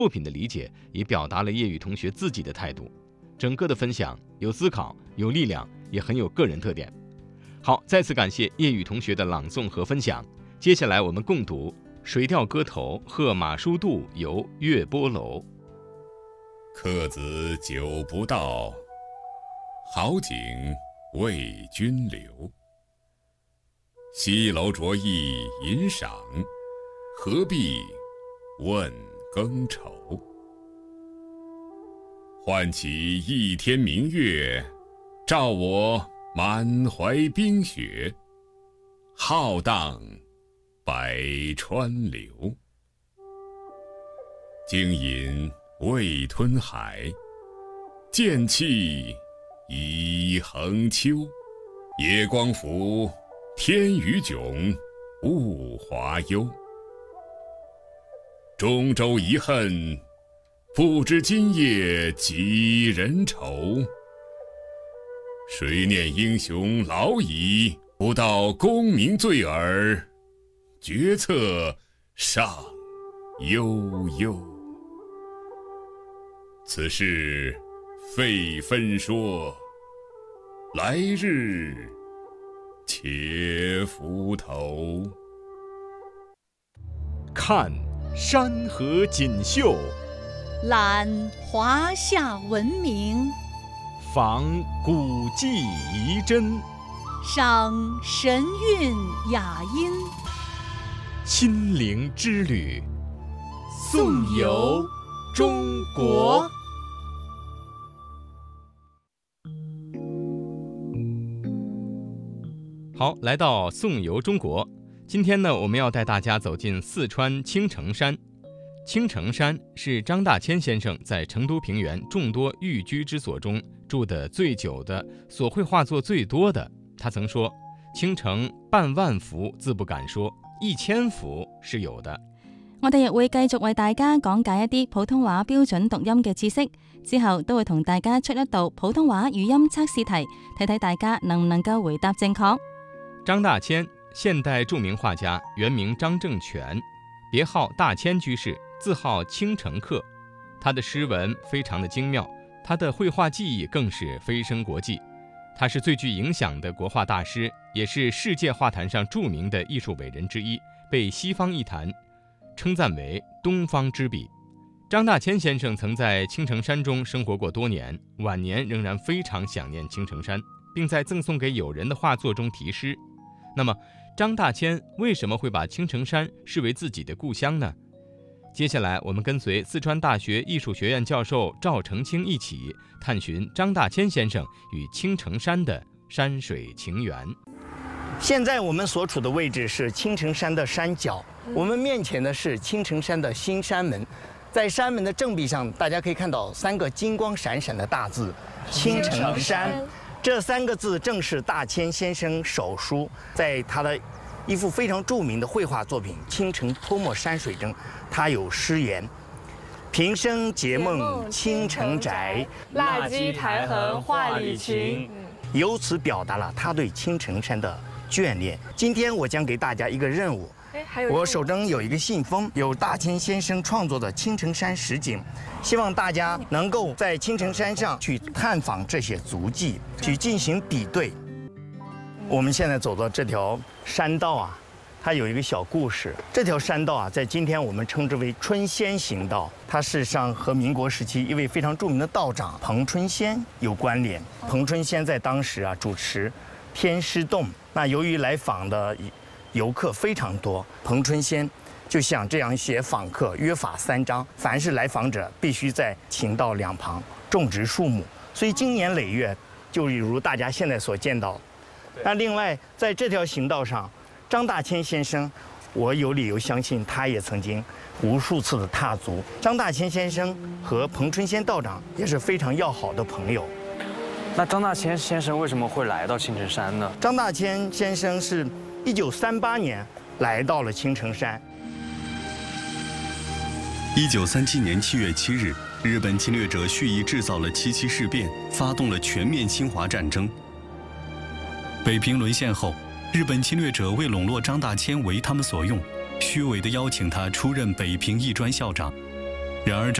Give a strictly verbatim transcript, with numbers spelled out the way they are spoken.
作品的理解，也表达了叶宇同学自己的态度。整个的分享有思考、有力量，也很有个人特点。好，再次感谢叶宇同学的朗诵和分享。接下来我们共读《水调歌头·贺马书度游月波楼》。 客子久不到，好景为君留。西楼着意饮赏，何必问更愁？唤起一天明月，照我满怀冰雪，浩荡百川流。经饮未吞海，剑气已横秋。夜光浮，天宇迥，物华幽。中州遗恨，不知今夜几人愁。谁念英雄老矣，不道功名罪耳，决策尚悠悠。此事费分说，来日且浮头。 看山河锦绣， 览华夏文明， 访古迹遗珍， 赏神韵雅音， 亲临之旅，颂游中国。好，来到颂游中国。今天呢，我们要带大家走进四川青城山。青城山是张大千先生在成都平原众多寓居之所中住得最久的，所绘画作最多的。他曾说，青城半萬幅自不敢說，一千幅是有的。 我哋亦會繼續為大家講解一啲普通話標準讀音嘅知識，之後都會同大家出一道普通話語音測試題，睇睇大家能唔能夠回答正確。 張大千，現代著名畫家，原名張正全，別號大千居士，字號青城客。他的詩文非常的精妙，他的繪畫技藝更是飛升國際。他是最具影響的國畫大師，也是世界畫壇上著名的藝術偉人之一，被西方藝壇稱讚為東方之筆。張大千先生曾在青城山中生活過多年，晚年仍然非常想念青城山，並在贈送給友人的畫作中題詩。那麼張大千為什麼會把青城山視為自己的故鄉呢？接下來我們跟隨四川大學藝術學院教授趙成清一起探尋張大千先生與青城山的山水情緣。 現在我們所處的位置是青城山的山腳，我們面前的是青城山的新山門，在山門的正壁上，大家可以看到三個金光閃閃的大字“青城山”。這三個字正是大千先生手書，在他的一幅非常著名的繪畫作品《青城潑墨山水》中，他有詩言：“平生結夢青城宅， 蠟跡苔痕畫裡尋。” 由此表達了他對青城山的眷戀。今天我將給大家一個任務。我手中有一個信封，有大千先生創作的青城山實景，希望大家能夠在青城山上去探訪這些足跡，去進行比對。我們現在走到這條山道啊，它有一個小故事。這條山道啊，在今天我們稱之為春仙行道，它事實上和民國時期一位非常著名的道長彭春仙有關聯。彭春仙在當時啊主持天師洞，那由於來訪的遊客非常多，彭春仙就想這樣寫訪客約法三章，凡是來訪者必須在秦道兩旁種植樹木，所以經年累月，就如大家現在所見到。那另外在這條行道上，張大千先生，我有理由相信他也曾經無數次的踏足。張大千先生和彭春仙道長也是非常要好的朋友。 那張大千先生為什麼會來到青城山呢？ 張大千先生是一九三八年來到了青城山。 一九三七年七月七日，日本侵略者蓄意制造了七七事变，发动了全面侵华戰爭。北平淪陷後，日本侵略者為籠絡張大千為他們所用，虛偽地邀請他出任北平藝專校長。 然而